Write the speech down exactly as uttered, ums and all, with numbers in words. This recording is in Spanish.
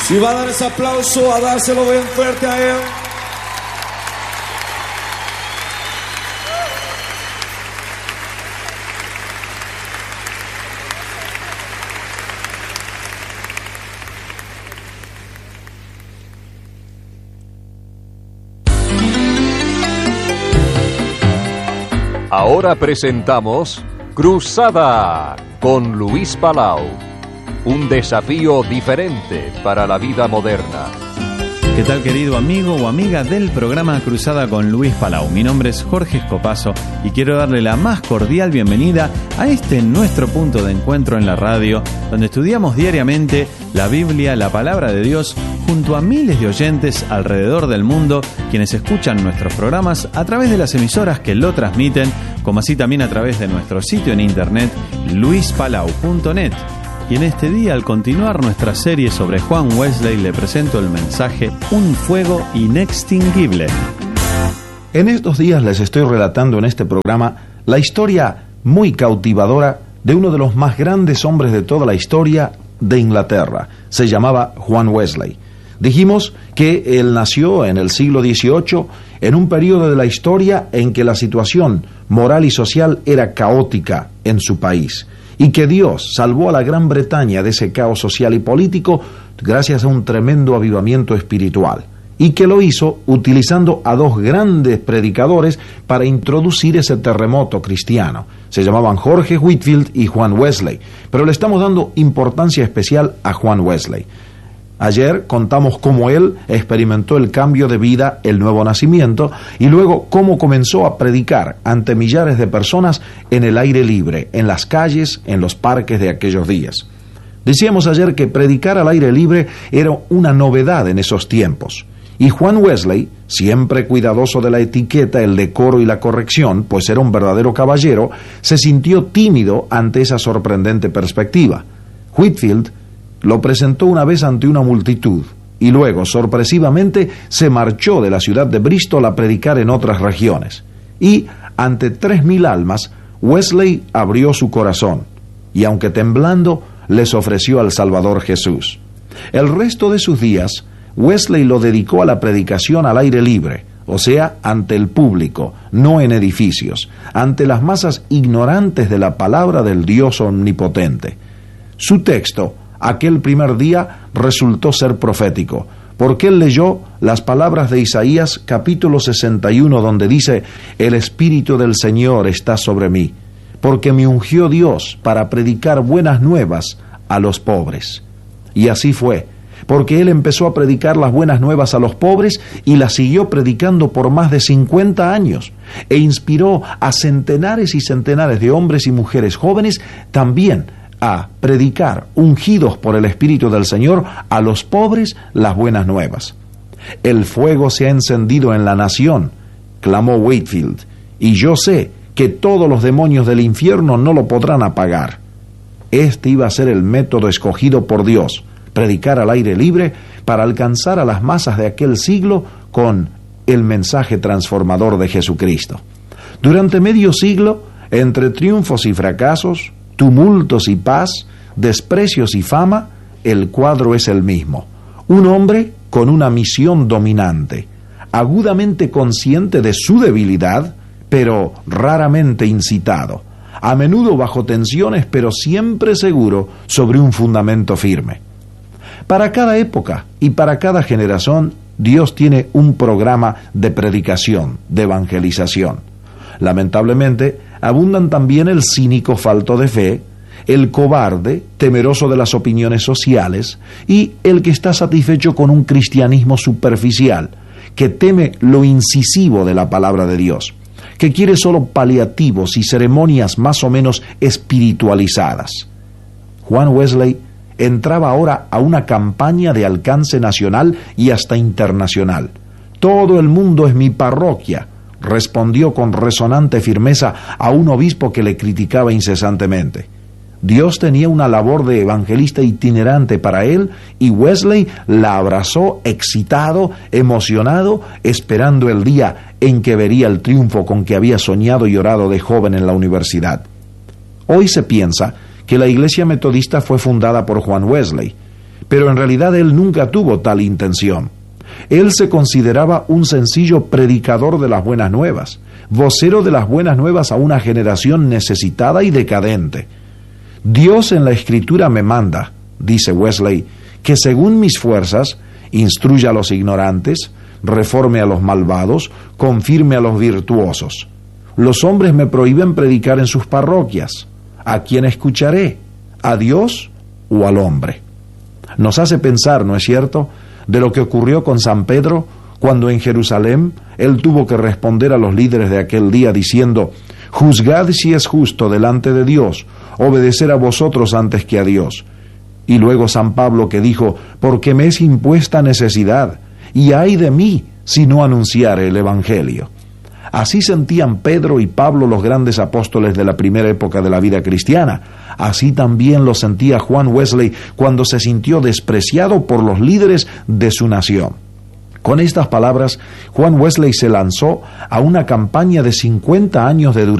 Si va a dar ese aplauso, a dárselo bien fuerte a él. Ahora presentamos Cruzada con Luis Palau. Un desafío diferente para la vida moderna. ¿Qué tal, querido amigo o amiga del programa Cruzada con Luis Palau? Mi nombre es Jorge Escopazo y quiero darle la más cordial bienvenida a este nuestro punto de encuentro en la radio, donde estudiamos diariamente la Biblia, la palabra de Dios, junto a miles de oyentes alrededor del mundo, quienes escuchan nuestros programas a través de las emisoras que lo transmiten, como así también a través de nuestro sitio en internet, luis palau punto net. Y en este día, al continuar nuestra serie sobre Juan Wesley, le presento el mensaje Un fuego inextinguible. En estos días les estoy relatando en este programa la historia muy cautivadora de uno de los más grandes hombres de toda la historia de Inglaterra. Se llamaba Juan Wesley. Dijimos que él nació en el siglo dieciocho, en un periodo de la historia en que la situación moral y social era caótica en su país, y que Dios salvó a la Gran Bretaña de ese caos social y político gracias a un tremendo avivamiento espiritual, y que lo hizo utilizando a dos grandes predicadores para introducir ese terremoto cristiano. Se llamaban Jorge Whitefield y Juan Wesley, pero le estamos dando importancia especial a Juan Wesley. Ayer contamos cómo él experimentó el cambio de vida, el nuevo nacimiento, y luego cómo comenzó a predicar ante millares de personas en el aire libre, en las calles, en los parques de aquellos días. Decíamos ayer que predicar al aire libre era una novedad en esos tiempos. Y Juan Wesley, siempre cuidadoso de la etiqueta, el decoro y la corrección, pues era un verdadero caballero, se sintió tímido ante esa sorprendente perspectiva. Whitefield lo presentó una vez ante una multitud y luego, sorpresivamente, se marchó de la ciudad de Bristol a predicar en otras regiones. Y, ante tres mil almas, Wesley abrió su corazón y, aunque temblando, les ofreció al Salvador Jesús. El resto de sus días, Wesley lo dedicó a la predicación al aire libre, o sea, ante el público, no en edificios, ante las masas ignorantes de la palabra del Dios omnipotente. Su texto, aquel primer día, resultó ser profético, porque él leyó las palabras de Isaías capítulo sesenta y uno, donde dice: «El Espíritu del Señor está sobre mí, porque me ungió Dios para predicar buenas nuevas a los pobres». Y así fue, porque él empezó a predicar las buenas nuevas a los pobres y las siguió predicando por más de cincuenta años, e inspiró a centenares y centenares de hombres y mujeres jóvenes también a predicar, ungidos por el Espíritu del Señor, a los pobres las buenas nuevas. «El fuego se ha encendido en la nación», clamó Whitefield, «y yo sé que todos los demonios del infierno no lo podrán apagar». Este iba a ser el método escogido por Dios, predicar al aire libre para alcanzar a las masas de aquel siglo con el mensaje transformador de Jesucristo. Durante medio siglo, entre triunfos y fracasos, tumultos y paz, desprecios y fama, el cuadro es el mismo. Un hombre con una misión dominante, agudamente consciente de su debilidad, pero raramente incitado, a menudo bajo tensiones, pero siempre seguro sobre un fundamento firme. Para cada época y para cada generación, Dios tiene un programa de predicación, de evangelización. Lamentablemente, abundan también el cínico falto de fe, el cobarde, temeroso de las opiniones sociales, y el que está satisfecho con un cristianismo superficial, que teme lo incisivo de la palabra de Dios, que quiere solo paliativos y ceremonias más o menos espiritualizadas. Juan Wesley entraba ahora a una campaña de alcance nacional y hasta internacional. «Todo el mundo es mi parroquia», respondió con resonante firmeza a un obispo que le criticaba incesantemente. Dios tenía una labor de evangelista itinerante para él, y Wesley la abrazó excitado, emocionado, esperando el día en que vería el triunfo con que había soñado y orado de joven en la universidad. Hoy se piensa que la Iglesia Metodista fue fundada por Juan Wesley, pero en realidad él nunca tuvo tal intención. Él se consideraba un sencillo predicador de las buenas nuevas, vocero de las buenas nuevas a una generación necesitada y decadente. Dios en la Escritura me manda, dice Wesley, que según mis fuerzas, instruya a los ignorantes, reforme a los malvados, confirme a los virtuosos. Los hombres me prohíben predicar en sus parroquias. ¿A quién escucharé? ¿A Dios o al hombre? Nos hace pensar, ¿no es cierto?, de lo que ocurrió con San Pedro cuando en Jerusalén él tuvo que responder a los líderes de aquel día diciendo: juzgad si es justo delante de Dios obedecer a vosotros antes que a Dios. Y luego San Pablo que dijo: porque me es impuesta necesidad, y ay de mí si no anunciare el Evangelio. Así sentían Pedro y Pablo, los grandes apóstoles de la primera época de la vida cristiana. Así también lo sentía Juan Wesley cuando se sintió despreciado por los líderes de su nación. Con estas palabras, Juan Wesley se lanzó a una campaña de cincuenta años de duración